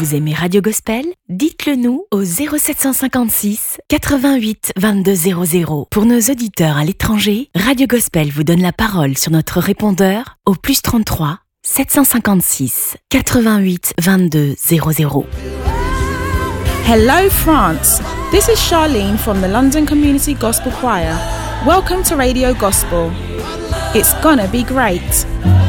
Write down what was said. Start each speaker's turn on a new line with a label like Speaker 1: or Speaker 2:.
Speaker 1: Vous aimez Radio Gospel? Dites-le nous au 0756 88 22 00. Pour nos auditeurs à l'étranger, Radio Gospel vous donne la parole sur notre répondeur au +33 756 88 22 00.
Speaker 2: Hello France, this is Charlene from the London Community Gospel Choir. Welcome to Radio Gospel. It's gonna be great.